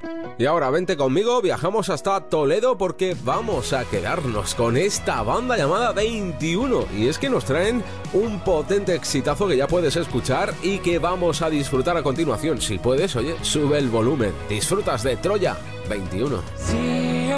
Y ahora vente conmigo, viajamos hasta Toledo porque vamos a quedarnos con esta banda llamada 21. Y es que nos traen un potente exitazo que ya puedes escuchar y que vamos a disfrutar a continuación. Si puedes, oye, sube el volumen. Disfrutas de Troya 21. Sí.